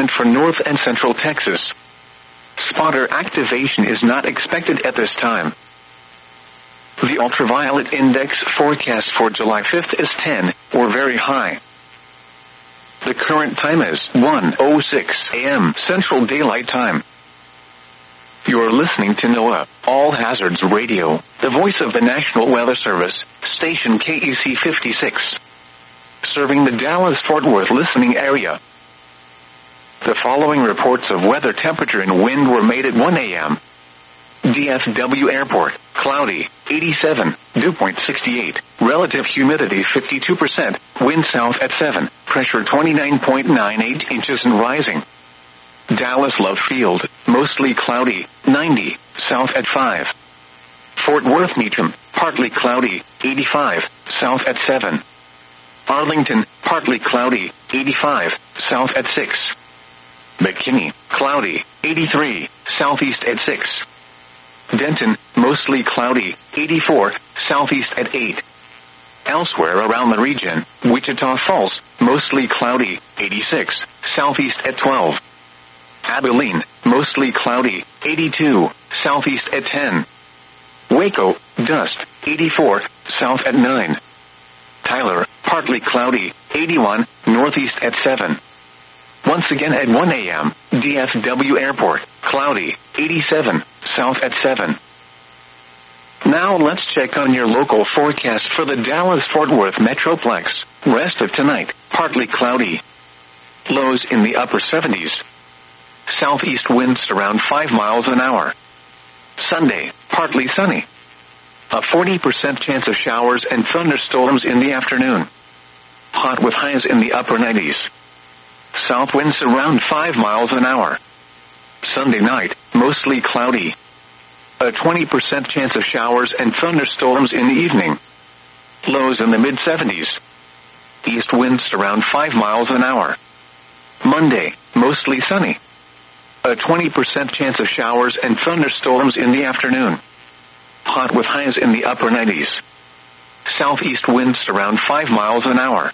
statement for North and Central Texas. Spotter activation is not expected at this time. The ultraviolet index forecast for July 5th is 10, or very high. The current time is 1:06 a.m. Central Daylight Time. You're listening to NOAA, All Hazards Radio, the voice of the National Weather Service, station KEC 56. Serving the Dallas-Fort Worth listening area. The following reports of weather, temperature, and wind were made at 1 a.m. DFW Airport, cloudy, 87, dew point 68, relative humidity 52%, wind south at 7, pressure 29.98 inches and rising. Dallas Love Field, mostly cloudy, 90, south at 5. Fort Worth Meacham, partly cloudy, 85, south at 7. Arlington, partly cloudy, 85, south at 6. McKinney, cloudy, 83, southeast at 6. Denton, mostly cloudy, 84, southeast at 8. Elsewhere around the region, Wichita Falls, mostly cloudy, 86, southeast at 12. Abilene, mostly cloudy, 82, southeast at 10. Waco, dust, 84, south at 9. Tyler, partly cloudy, 81, northeast at 7. Once again at 1 a.m., DFW Airport, cloudy, 87, south at 7. Now let's check on your local forecast for the Dallas-Fort Worth Metroplex. Rest of tonight, partly cloudy. Lows in the upper 70s. Southeast winds around 5 miles an hour. Sunday, partly sunny. A 40% chance of showers and thunderstorms in the afternoon. Hot with highs in the upper 90s. South winds around 5 miles an hour. Sunday night, mostly cloudy. A 20% chance of showers and thunderstorms in the evening. Lows in the mid-70s. East winds around 5 miles an hour. Monday, mostly sunny. A 20% chance of showers and thunderstorms in the afternoon. Hot with highs in the upper 90s. Southeast winds around 5 miles an hour.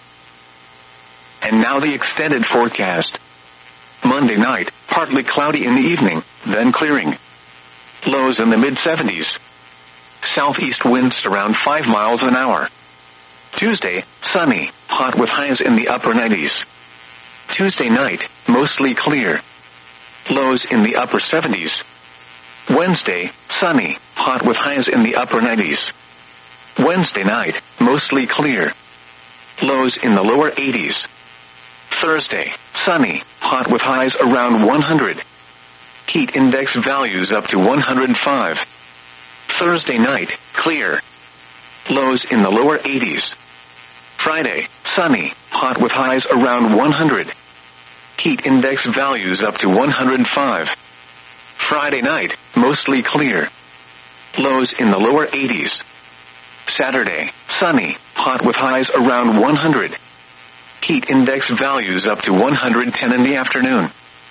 And now the extended forecast. Monday night, partly cloudy in the evening, then clearing. Lows in the mid-70s. Southeast winds around 5 miles an hour. Tuesday, sunny, hot with highs in the upper 90s. Tuesday night, mostly clear. Lows in the upper 70s. Wednesday, sunny, hot with highs in the upper 90s. Wednesday night, mostly clear. Lows in the lower 80s. Thursday, sunny, hot with highs around 100. Heat index values up to 105. Thursday night, clear. Lows in the lower 80s. Friday, sunny, hot with highs around 100. Heat index values up to 105. Friday night, mostly clear. Lows in the lower 80s. Saturday, sunny, hot with highs around 100. Heat index values up to 110 in the afternoon.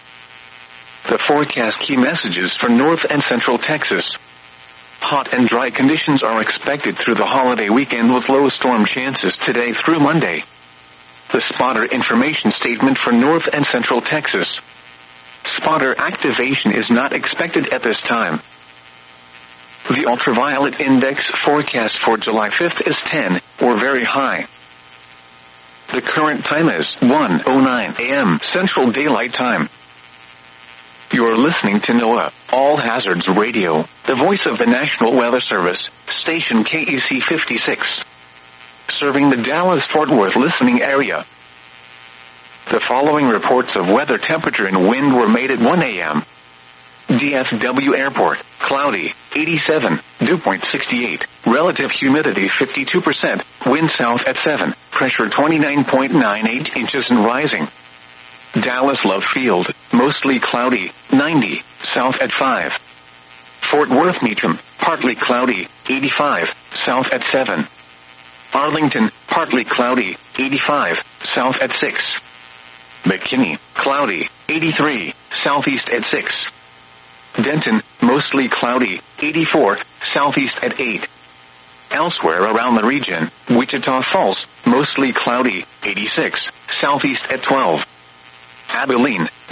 The forecast key messages for North and Central Texas. Hot and dry conditions are expected through the holiday weekend with low storm chances today through Monday. The spotter information statement for North and Central Texas. Spotter activation is not expected at this time. The ultraviolet index forecast for July 5th is 10, or very high. The current time is 1:09 a.m. Central Daylight Time. You're listening to NOAA, All Hazards Radio, the voice of the National Weather Service, station KEC 56. Serving the Dallas-Fort Worth listening area. The following reports of weather, temperature, and wind were made at 1 a.m. DFW Airport, cloudy, 87, dew point 68, relative humidity 52%, wind south at 7, pressure 29.98 inches and rising. Dallas Love Field, mostly cloudy, 90, south at 5. Fort Worth Meacham, partly cloudy, 85, south at 7. Arlington, partly cloudy, 85, south at 6. McKinney, cloudy, 83, southeast at 6. Denton, mostly cloudy, 84, southeast at 8. Elsewhere around the region, Wichita Falls, mostly cloudy, 86, southeast at 12. Abilene,